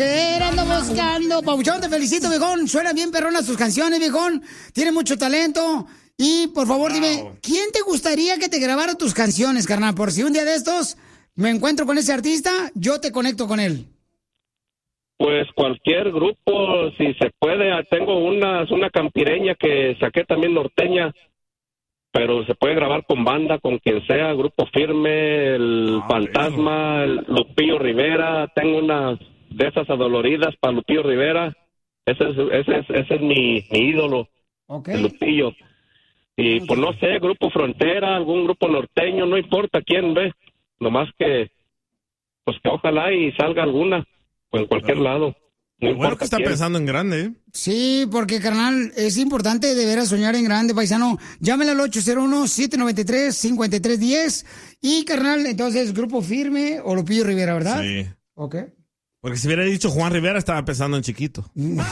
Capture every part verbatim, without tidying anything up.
mujer ando buscando. Pabuchón, te felicito, viejón. Suenan bien perronas tus canciones, viejón. Tienes mucho talento. Y, por favor, wow. dime, ¿quién te gustaría que te grabara tus canciones, carnal? Por si un día de estos me encuentro con ese artista, yo te conecto con él. Pues cualquier grupo, si se puede. Tengo una, una campireña que saqué también norteña, pero se puede grabar con banda, con quien sea, Grupo Firme, el ah, Fantasma, el Lupillo Rivera. Tengo unas de esas adoloridas para Lupillo Rivera. Ese es, ese es, ese es mi, mi ídolo, okay. el Lupillo. Y okay. pues no sé, Grupo Frontera, algún grupo norteño, no importa quién ve, nomás que, pues que ojalá y salga alguna. Pues en cualquier lado. No bueno que está quién. Pensando en grande, ¿eh? Sí, porque, carnal, es importante de veras soñar en grande, paisano. Llámale al ocho cero uno, siete nueve tres, cinco tres uno cero. Y, carnal, entonces, Grupo Firme o Lupillo Rivera, ¿verdad? Sí. Ok. Porque si hubiera dicho Juan Rivera, estaba pensando en chiquito.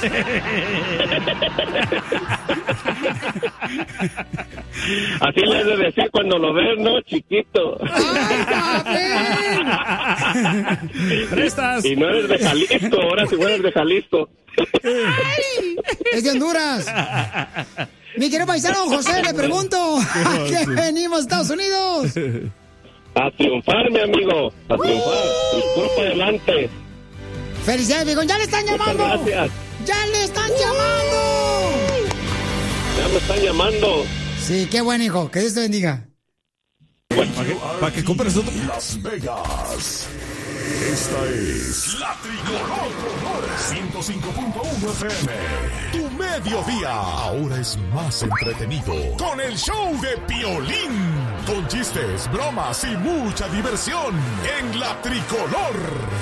Así le has de decir cuando lo ves, ¿no? Chiquito. ¡Prestas! Y no eres de Jalisco, ahora sí eres de Jalisco. ¡Ay! ¡Es de Honduras! Mi querido paisano José, le pregunto, ¿a qué venimos, Estados Unidos? A triunfar, mi amigo, a triunfar. El cuerpo adelante. ¡Felicidades, viejo! ¡Ya le están llamando! Muchas gracias. ¡Ya le están llamando! Ya me están llamando. Sí, qué bueno, hijo. Que Dios te bendiga. Bueno, ¿para, que, ¿Para que compres otro? Las Vegas. Esta es La Tricolor. ciento cinco punto uno F M. Tu mediodía ahora es más entretenido. Con el show de Piolín. Con chistes, bromas y mucha diversión. En La Tricolor.